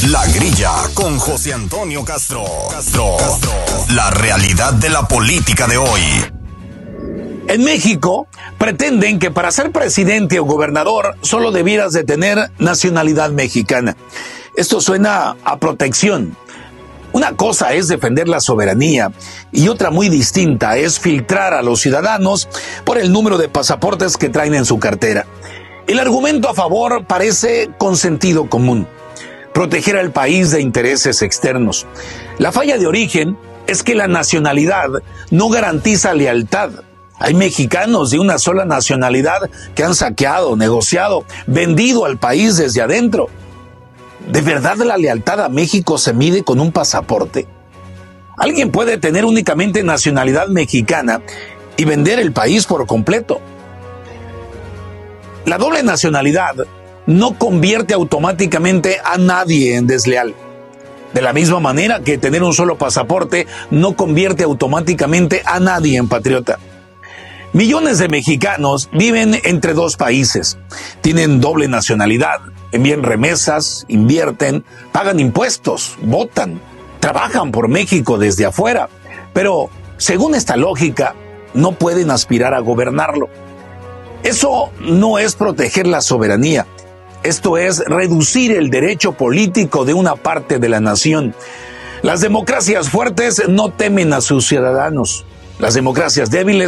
La Grilla con José Antonio Castro. La realidad de la política de hoy. En México pretenden que para ser presidente o gobernador solo debieras de tener nacionalidad mexicana. Esto suena a protección. Una cosa es defender la soberanía y otra muy distinta es filtrar a los ciudadanos por el número de pasaportes que traen en su cartera. El argumento a favor parece con sentido común: proteger al país de intereses externos. La falla de origen es que la nacionalidad no garantiza lealtad. Hay mexicanos de una sola nacionalidad que han saqueado, negociado, vendido al país desde adentro. ¿De verdad la lealtad a México se mide con un pasaporte? Alguien puede tener únicamente nacionalidad mexicana y vender el país por completo. La doble nacionalidad no convierte automáticamente a nadie en desleal. De la misma manera que tener un solo pasaporte no convierte automáticamente a nadie en patriota. Millones de mexicanos viven entre dos países, tienen doble nacionalidad, envían remesas, invierten, pagan impuestos, votan, trabajan por México desde afuera, pero según esta lógica no pueden aspirar a gobernarlo. Eso no es proteger la soberanía, esto es reducir el derecho político de una parte de la nación. Las democracias fuertes no temen a sus ciudadanos, las democracias débiles